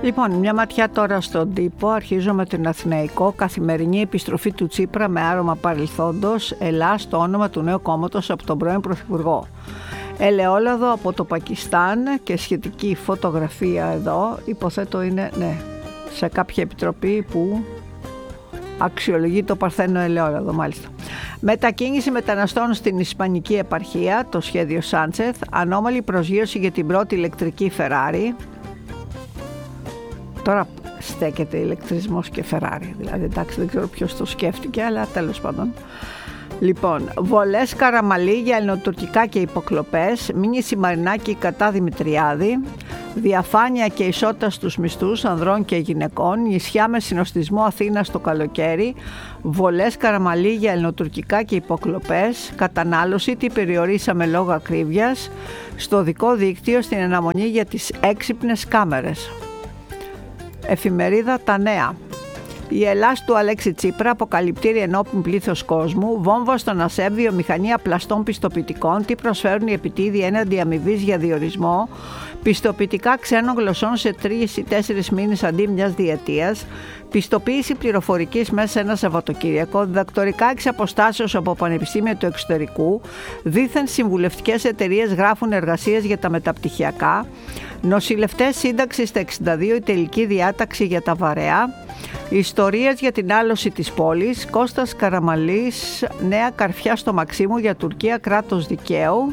Λοιπόν, μια ματιά τώρα στον τύπο. Αρχίζω με την Αθηναϊκό. Καθημερινή επιστροφή του Τσίπρα με άρωμα παρελθόντος. Ελλάς, στο όνομα του νέου κόμματος από τον πρώην Πρωθυπουργό. Ελαιόλαδο από το Πακιστάν και σχετική φωτογραφία εδώ. Υποθέτω είναι, σε κάποια επιτροπή που αξιολογεί το παρθένο ελαιόλαδο, μάλιστα. Μετακίνηση μεταναστών στην Ισπανική επαρχία, το σχέδιο Σάντσεθ. Ανώμαλη προσγείωση για την πρώτη ηλεκτρική Φεράρι. Τώρα στέκεται ηλεκτρισμός και Φεράρι, δηλαδή εντάξει, δεν ξέρω ποιος το σκέφτηκε, αλλά τέλος πάντων. Λοιπόν, βολές Καραμαλή για ελληνοτουρκικά και υποκλοπές, μήνυση Μαρινάκη κατά Δημητριάδη, διαφάνεια και ισότητα στους μισθούς ανδρών και γυναικών, νησιά με συνοστισμό Αθήνα το καλοκαίρι, βολές Καραμαλή για ελληνοτουρκικά και υποκλοπές, κατανάλωση, τι περιορίσαμε λόγω ακρίβειας, στο δικό δίκτυο στην αναμονή για τις έξυπνες κάμερες. Εφημερίδα Τα Νέα. Η Ελλάς του Αλέξη Τσίπρα, αποκαλυπτήρι ενώπιν πλήθος κόσμου, βόμβα στον ΑΣΕΠ, βιομηχανία πλαστών πιστοποιητικών, τι προσφέρουν οι επιτίδιοι έναντι αμοιβής για διορισμό, πιστοποιητικά ξένων γλωσσών σε 3 ή 4 μήνες αντί μιας διετίας, πιστοποίηση πληροφορικής μέσα σε ένα Σαββατοκύριακο, διδακτορικά εξ αποστάσεως από πανεπιστήμια του εξωτερικού, δήθεν συμβουλευτικές εταιρείες γράφουν εργασίες για τα μεταπτυχιακά, νοσηλευτές σύνταξη στα 62, η τελική διάταξη για τα βαρέα, ιστορίες για την άλωση της πόλης, Κώστας Καραμαλής, νέα καρφιά στο Μαξίμου για Τουρκία, κράτος δικαίου.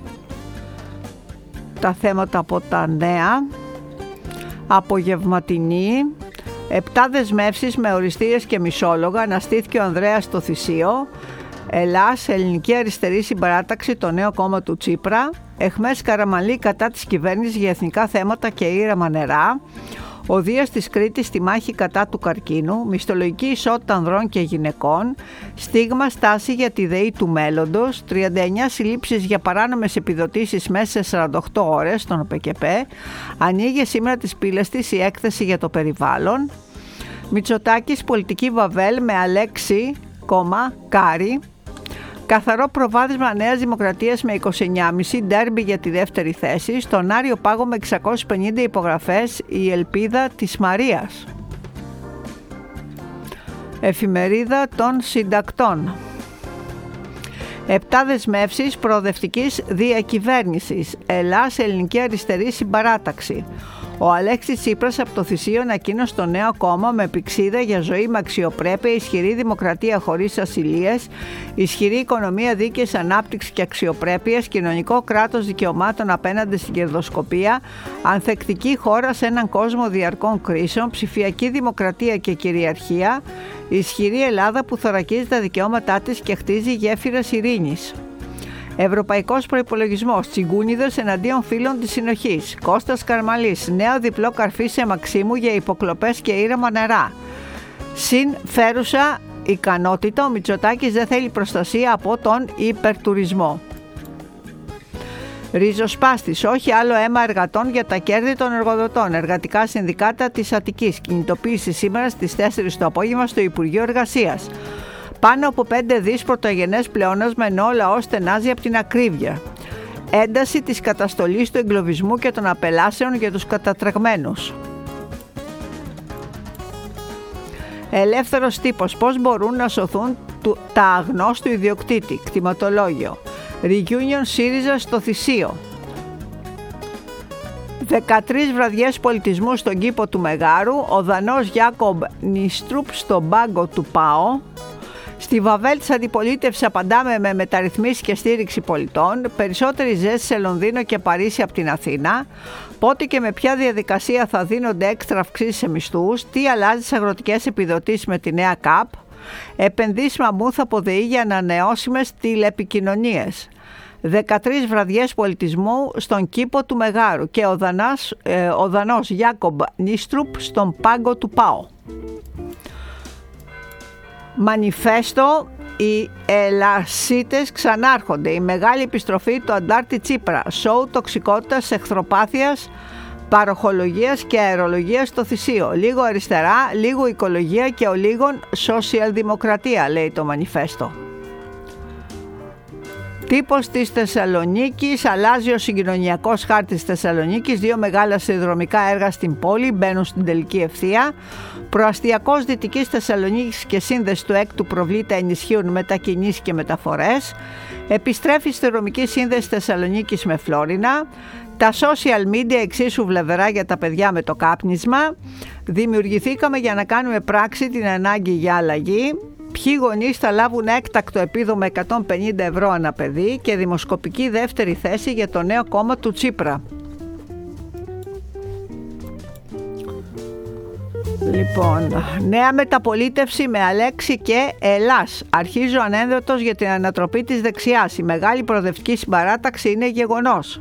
Τα θέματα από τα Νέα. Απογευματινή. 7 δεσμεύσεις με οριστείες και μισόλογα. Αναστήθηκε ο Ανδρέας στο Θησίο. Ελλάς, ελληνική αριστερή συμπαράταξη, το νέο κόμμα του Τσίπρα. Εχμές Καραμαλή κατά της κυβέρνησης για εθνικά θέματα και ήρεμα νερά. Ο Δίας της Κρήτης στη μάχη κατά του καρκίνου, μισθολογική ισότητα ανδρών και γυναικών, στίγμα στάση για τη ΔΕΗ του μέλλοντος, 39 συλλήψεις για παράνομες επιδοτήσεις μέσα σε 48 ώρες στον ΟΠΕΚΕΠΕ, ανοίγει σήμερα τις πύλες της η έκθεση για το περιβάλλον, Μητσοτάκης πολιτική Βαβέλ με Αλέξη, Κάρι, καθαρό προβάδισμα Νέας Δημοκρατίας με 29,5, ντέρμπι για τη δεύτερη θέση, στον Άριο Πάγο με 650 υπογραφές η ελπίδα της Μαρίας. Εφημερίδα των Συντακτών. 7 δεσμεύσεις προοδευτικής διακυβέρνησης, Ελλάς ελληνική αριστερή συμπαράταξη. Ο Αλέξης Τσίπρας από το Θησίο ανακοίνωσε το νέο κόμμα με πηξίδα για ζωή με αξιοπρέπεια, ισχυρή δημοκρατία χωρίς ασυλίες, ισχυρή οικονομία δίκαιης ανάπτυξης και αξιοπρέπειας, κοινωνικό κράτος δικαιωμάτων απέναντι στην κερδοσκοπία, ανθεκτική χώρα σε έναν κόσμο διαρκών κρίσεων, ψηφιακή δημοκρατία και κυριαρχία, ισχυρή Ελλάδα που θωρακίζει τα δικαιώματά της και χτίζει γέφυρες ειρήνης. Ευρωπαϊκός προϋπολογισμός, τσιγκούνιδες εναντίον φίλων της συνοχής. Κώστας Καραμαλής, νέο διπλό καρφί σε Μαξίμου για υποκλοπές και ήρεμα νερά. Συν φέρουσα ικανότητα, ο Μητσοτάκης δεν θέλει προστασία από τον υπερτουρισμό. Ριζοσπάστης, όχι άλλο αίμα εργατών για τα κέρδη των εργοδοτών. Εργατικά συνδικάτα της Αττικής. Κινητοποίηση σήμερα στις 4 το απόγευμα στο Υπουργείο Εργασίας. Πάνω από 5 δις πρωτογενές πλεόνασμα ενώ ο λαός στενάζει από την ακρίβεια. Ένταση της καταστολής του εγκλωβισμού και των απελάσεων για τους κατατρεγμένους. Ελεύθερος τύπος, πώς μπορούν να σωθούν τα αγνώστου ιδιοκτήτη. Κτηματολόγιο. Reunion ΣΥΡΙΖΑ στο Θησίο. 13 βραδιές πολιτισμού στον κήπο του Μεγάρου. Ο Δανός Γιάκομπ Νίστρουπ στον πάγκο του ΠΑΟ. Στη Βαβέλ της αντιπολίτευσης απαντάμε με μεταρρυθμίσεις και στήριξη πολιτών, περισσότερη ζέστη σε Λονδίνο και Παρίσι από την Αθήνα, πότε και με ποια διαδικασία θα δίνονται έξτρα αυξήσεις σε μισθούς, τι αλλάζει στις αγροτικές επιδοτήσεις με τη νέα ΚΑΠ, επενδύσεις μαμούθ από ΔΕΗ για ανανεώσιμες τηλεπικοινωνίες. 13 βραδιές πολιτισμού στον κήπο του Μεγάρου και ο Δανός Γιάκομπ Νίστρουπ στον πάγκο του ΠΑΟ. Μανιφέστο, οι Ελλασίτες ξανάρχονται. Η μεγάλη επιστροφή του αντάρτη Τσίπρα. Σοου τοξικότητας, εχθροπάθειας, παροχολογίας και αερολογίας στο Θησίο. Λίγο αριστερά, λίγο οικολογία και ο λίγων σοσιαλδημοκρατία, λέει το μανιφέστο. Τύπος της Θεσσαλονίκης, αλλάζει ο συγκοινωνιακός χάρτης Θεσσαλονίκης, 2 μεγάλα σιδηροδρομικά έργα στην πόλη μπαίνουν στην τελική ευθεία. Προαστιακός Δυτικής Θεσσαλονίκης και σύνδεση του έκτου προβλήτα ενισχύουν μετακινήσεις και μεταφορές. Επιστρέφει σιδηροδρομική σύνδεση Θεσσαλονίκης με Φλόρινα. Τα social media εξίσου βλαβερά για τα παιδιά με το κάπνισμα. Δημιουργηθήκαμε για να κάνουμε πράξη την ανάγκη για αλλαγή. Ποιοι γονείς θα λάβουν έκτακτο επίδομα 150 ευρώ ανά παιδί και δημοσκοπική δεύτερη θέση για το νέο κόμμα του Τσίπρα. Λοιπόν, νέα μεταπολίτευση με Αλέξη και Ελλάς. Αρχίζει ο ανένδοτος για την ανατροπή της δεξιάς. Η μεγάλη προοδευτική συμπαράταξη είναι γεγονός.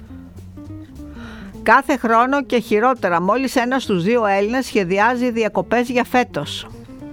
Κάθε χρόνο και χειρότερα, μόλις 1 στους 2 Έλληνες σχεδιάζει διακοπές για φέτος.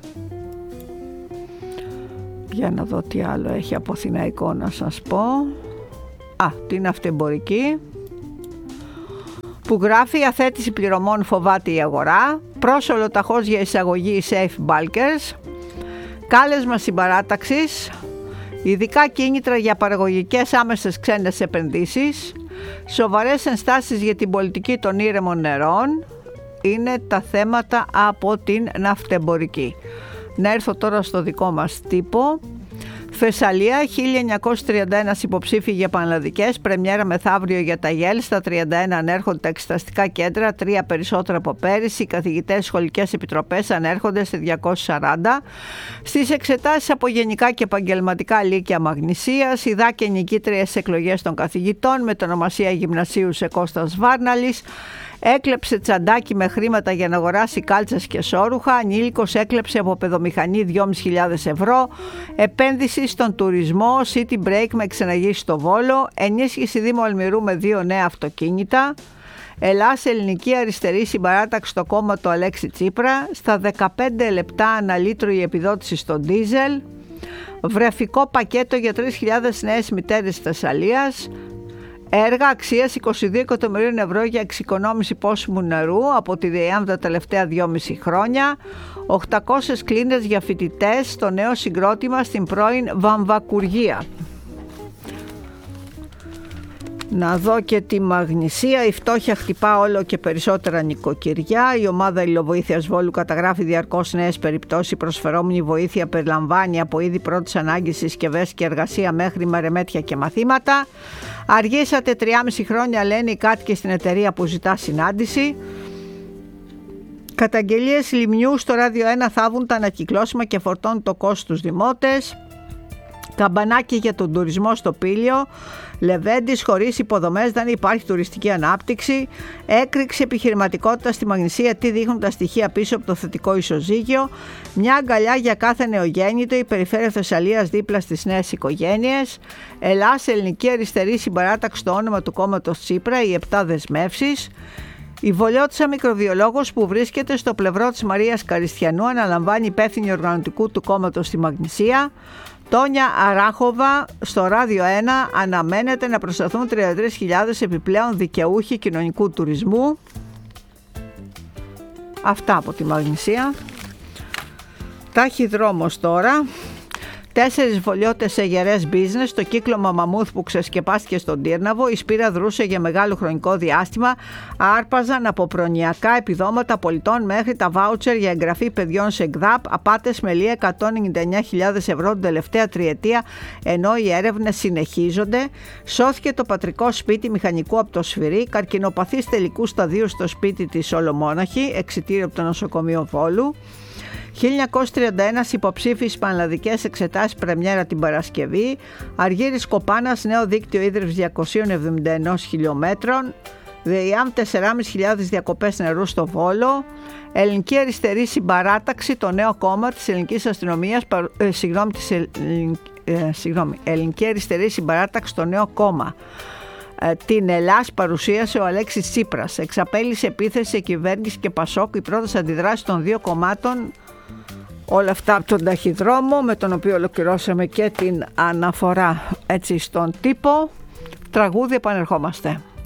Για να δω τι άλλο έχει από Αθηναϊκό να σας πω. Την αυτεμπορική που γράφει αθέτηση πληρωμών φοβάται η αγορά. Πρόσωλο ταχώς για εισαγωγή Safe Bulkers. Κάλεσμα συμπαράταξης. Ειδικά κίνητρα για παραγωγικές άμεσες ξένες επενδύσεις. Σοβαρές ενστάσεις για την πολιτική των ήρεμων νερών. Είναι τα θέματα από την ναυτεμπορική. Να έρθω τώρα στο δικό μας τύπο. Θεσσαλία, 1931 υποψήφοι για πανελλαδικές, πρεμιέρα μεθαύριο για τα ΓΕΛ, στα 31 ανέρχονται τα εξεταστικά κέντρα, 3 περισσότερα από πέρυσι, οι καθηγητές σχολικές επιτροπές ανέρχονται σε 240. Στις εξετάσεις από γενικά και επαγγελματικά λύκεια Μαγνησίας, ειδά και νικήτριες εκλογές των καθηγητών, με την ονομασία γυμνασίου σε Κώστας Βάρναλης. Έκλεψε τσαντάκι με χρήματα για να αγοράσει κάλτσες και σώρουχα. Ανήλικος έκλεψε από παιδομηχανή 2.500 ευρώ. Επένδυση στον τουρισμό, city break με εξεναγήσεις στο Βόλο. Ενίσχυση Δήμου Αλμυρού με 2 νέα αυτοκίνητα. Ελλάς ελληνική αριστερή συμπαράταξη στο κόμμα του Αλέξη Τσίπρα. Στα 15 λεπτά ανά λίτρο η επιδότηση στο ντίζελ. Βρεφικό πακέτο για 3.000 νέες μητέρες της Θεσσαλίας. Έργα αξίας 22 εκατομμυρίων ευρώ για εξοικονόμηση πόσιμου νερού από τη ΔΕΙΑΜ τα τελευταία 2,5 χρόνια. 800 κλίνες για φοιτητές στο νέο συγκρότημα στην πρώην Βαμβακουργία. Να δω και τη Μαγνησία. Η φτώχεια χτυπά όλο και περισσότερα νοικοκυριά. Η ομάδα Υλοβοήθειας Βόλου καταγράφει διαρκώς νέες περιπτώσεις. Η προσφερόμενη βοήθεια περιλαμβάνει από είδη πρώτης ανάγκης συσκευές και εργασία μέχρι μαρεμέτια και μαθήματα. Αργήσατε 3,5 χρόνια, λένε οι κάτοικοι στην εταιρεία που ζητά συνάντηση. Καταγγελίες λιμνιού στο Ράδιο 1 θάβουν τα ανακυκλώσιμα και φορτώνουν το κόστος στους δημότες. Καμπανάκι για τον τουρισμό στο Πήλιο. Λεβέντης, χωρίς υποδομές δεν υπάρχει τουριστική ανάπτυξη. Έκρηξη επιχειρηματικότητα στη Μαγνησία, τι δείχνουν τα στοιχεία πίσω από το θετικό ισοζύγιο. Μια αγκαλιά για κάθε νεογέννητο, η περιφέρεια Θεσσαλίας δίπλα στις νέες οικογένειες. Ελλάς, ελληνική αριστερή συμπαράταξη στο όνομα του κόμματος Τσίπρα, οι 7 δεσμεύσεις. Η Βολιώτισσα μικροβιολόγος που βρίσκεται στο πλευρό της Μαρίας Καριστιανού αναλαμβάνει υπεύθυνη οργανωτικού του κόμματος στη Μαγνησία. Τόνια Αράχοβα στο Ράδιο 1 αναμένεται να προσταθούν 33.000 επιπλέον δικαιούχοι κοινωνικού τουρισμού. Αυτά από τη Μαγνησία. Ταχυδρόμος τώρα. 4 βολιώτες σε γερές business, το κύκλωμα Μαμούθ που ξεσκεπάστηκε στον Τύρναβο, η Σπύρα δρούσε για μεγάλο χρονικό διάστημα, άρπαζαν από προνοιακά επιδόματα πολιτών μέχρι τα βάουτσερ για εγγραφή παιδιών σε ΓΔΑΠ, απάτες με λία 199.000 ευρώ την τελευταία τριετία, ενώ οι έρευνες συνεχίζονται. Σώθηκε το πατρικό σπίτι μηχανικού από το Σφυρί, καρκινοπαθής τελικού σταδίου στο σπίτι της Ολομόναχη, εξιτήριο από το νοσοκομείο Βόλου. 1931 υποψήφιοι πανελλαδικές εξετάσεις πρεμιέρα την Παρασκευή. Αργύρης Κοπάνας, νέο δίκτυο ίδρυυσης 271 χιλιόμετρων. ΔΕΙΑΜ 4.500 διακοπές νερού στο Βόλο. Ελληνική αριστερή συμπαράταξη, το νέο κόμμα της ελληνικής αστυνομίας, ελληνική αριστερή συμπαράταξη, το νέο κόμμα. Την Ελλάς παρουσίασε ο Αλέξης Τσίπρας. Εξαπέλυσε επίθεση σε κυβέρνηση και Πασόκ, οι πρώτες αντιδράσεις των δύο κομμάτων. Όλα αυτά από τον ταχυδρόμο, με τον οποίο ολοκληρώσαμε και την αναφορά έτσι στον τύπο. Τραγούδι, επανερχόμαστε.